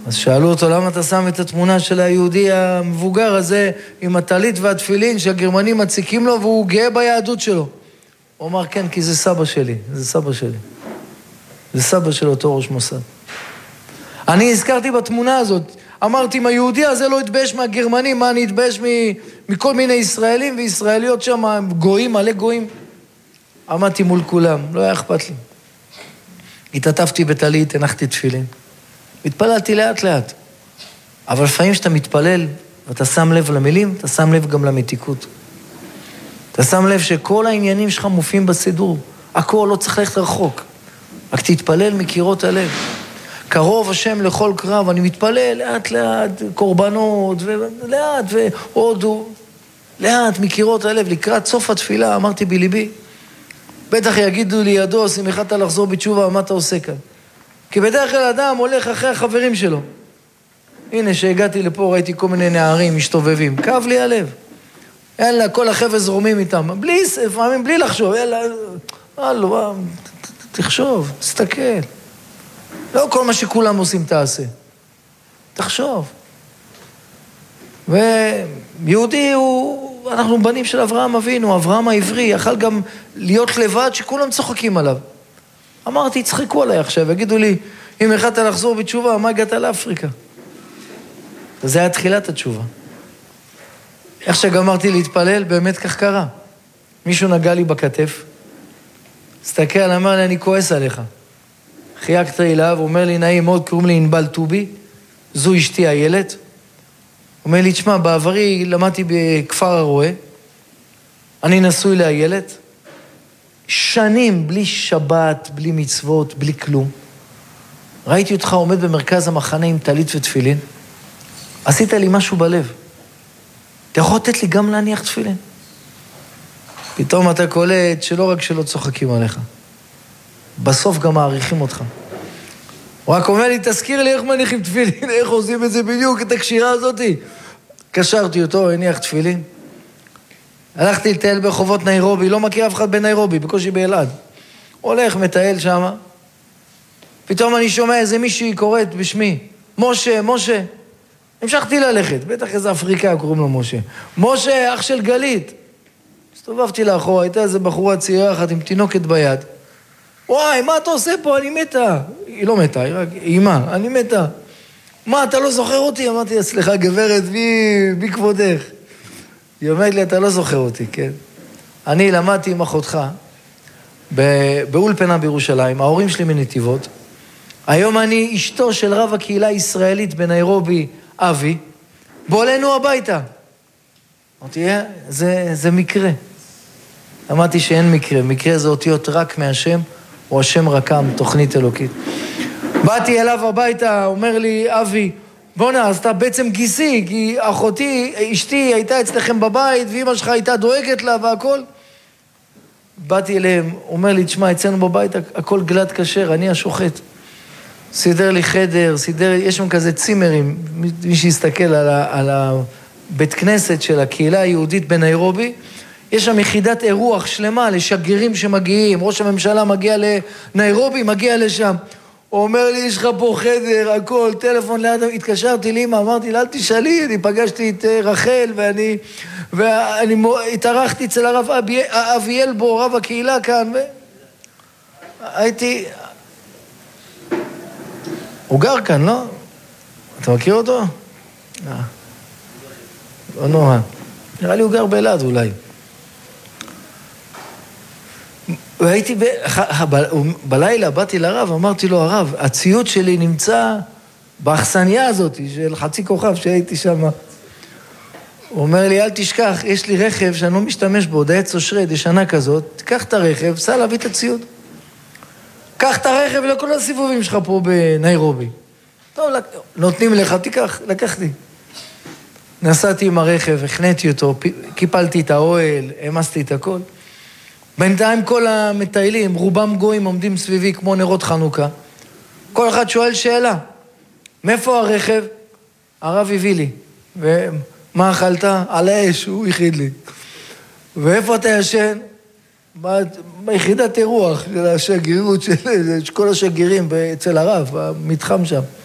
אז שאלו אותו, למה אתה שם את התמונה של היהודי המבוגר הזה עם הטלית והתפילין שהגרמנים מציקים לו והוא גאה ביהדות שלו? הוא אמר, כן, כי זה סבא שלי, זה סבא שלי. זה סבא של אותו ראש מוסד. אני הזכרתי בתמונה הזאת, אמרתי, אם היהודי הזה לא יתבייש מהגרמנים, מה אני אתבייש מכל מיני ישראלים וישראליות שם, גויים, מלא גויים? עמדתי מול כולם, לא היה אכפת לי. התעטפתי בטלית, הנחתי תפילין. התפללתי לאט לאט. אבל לפעמים שאתה מתפלל, ואתה שם לב למילים, אתה שם לב גם למתיקות. אתה שם לב שכל העניינים שלך מופיעים בסידור. הכל לא צריך ללכת רחוק. רק תתפלל מקירות הלב. קרוב השם לכל קרב, אני מתפלל לאט לאט, קורבנות, ולאט והודו, לאט מקירות הלב, לקראת סוף התפילה, אמרתי בליבי, בטח יגידו לי ידו, שמחת לחזור בתשובה, מה אתה עושה כאן? כי בדרך כלל אדם הולך אחרי החברים שלו. הנה, שהגעתי לפה, ראיתי כל מיני נערים משתובבים, כאב לי הלב. יאללה, כל החבר'ה זרומים איתם, לפעמים בלי לחשוב, יאללה, הלו, תחשוב, תסתכל. לא כל מה שכולם עושים תעשה. תחשוב. ויהודי הוא, אנחנו בנים של אברהם אבינו, אברהם העברי, יכל גם להיות לבד שכולם צוחקים עליו. אמרתי, צחקו עליי עכשיו, יגידו לי, אם החלטת לחזור בתשובה, מה הגעת לאפריקה? זה היה תחילת התשובה. איך שגמרתי להתפלל, באמת כך קרה. מישהו נגע לי בכתף, הסתכל, אמר לי, אני כועס עליך. חייגת אליו, אומר לי, נעים מאוד, קוראים לי ענבל טובי, זו אשתי הילד. אומר לי, תשמע, בעברי למדתי בכפר הרועה, אני נשוי להילד, שנים בלי שבת, בלי מצוות, בלי כלום. ראיתי אותך עומד במרכז המחנה עם טלית ותפילין, עשית לי משהו בלב. אתה יכול לתת לי גם להניח תפילין? פתאום אתה קולט שלא רק שלא צוחקים עליך, בסוף גם מעריכים אותך. הוא רק אומר לי, תזכיר לי איך מניחים תפילין, איך עושים את זה בדיוק, את הקשירה הזאת. קשרתי אותו, הניח תפילין. הלכתי לטייל ברחובות ניירובי, לא מכיר אף אחד בניירובי, בקושי באלעד. הולך, מטייל שם. פתאום אני שומע איזה מישהי קוראת בשמי, משה, משה. המשכתי ללכת, בטח איזה אפריקאי קוראים לו משה. משה, אח של גלית. הסתובבתי לאחורה, הייתה איזה בחורה צעירה אחת עם תינוקת ביד. וואי, מה אתה עושה פה? אני מתה. היא לא מתה, היא רק אימא, אני מתה. מה, אתה לא זוכר אותי? אמרתי, סליחה, גברת, בי כבודך. היא אומרת לי, אתה לא זוכר אותי, כן? אני למדתי עם אחותך באולפנה בירושלים, ההורים שלי מנתיבות. היום אני אשתו של רב הקהילה הישראלית בניירובי, אבי, בואלנו הביתה. אמרתי, זה מקרה. אמרתי שאין מקרה, מקרה זה אותיות רק מהשם, או השם רקם, תוכנית אלוקית. באתי אליו הביתה, אומר לי, אבי, בונה, אז אתה בעצם גיסי, כי אחותי, אשתי הייתה אצלכם בבית, ואמא שלך הייתה דואגת לה והכל. באתי אליהם, אומר לי, תשמע, אצלנו בבית הכל גלד כשר, אני השוחט. סידר לי חדר, יש שם כזה צימרים, מי שיסתכל על הבית כנסת של הקהילה היהודית בניירובי, יש שם יחידת אירוח שלמה לשגרירים שמגיעים, ראש הממשלה מגיע לניירובי, מגיע לשם. הוא אומר לי, יש לך פה חדר, הכל, טלפון ליד, התקשרתי לאמא, אמרתי לה, אל תשאלי, אני פגשתי את רחל, ואני התארחתי אצל הרב אבי אלבו, רב הקהילה כאן, הייתי... הוא גר כאן, לא? אתה מכיר אותו? לא נורא. נראה לי הוא גר באלעד אולי. והייתי, בלילה באתי לרב, אמרתי לו, הרב, הציוד שלי נמצא באכסניה הזאת של חצי כוכב שהייתי שם. הוא אומר לי, אל תשכח, יש לי רכב שאני לא משתמש בו, דייץ אושרד, ישנה כזאת, תיקח את הרכב, סע להביא את הציוד. קח את הרכב לכל הסיבובים שלך פה בניירובי. טוב, נותנים לך, תיקח, לקחתי. נסעתי עם הרכב, הכנתי אותו, קיפלתי את האוהל, המסתי את הכל. בינתיים כל המטיילים, רובם גויים, עומדים סביבי כמו נרות חנוכה. כל אחד שואל שאלה, מאיפה הרכב? הרב הביא לי. ומה אכלת? על האש, הוא הכיד לי. ואיפה אתה ישן? ביחידת אירוח של השגרירות של כל השגרירים אצל הרב, במתחם שם.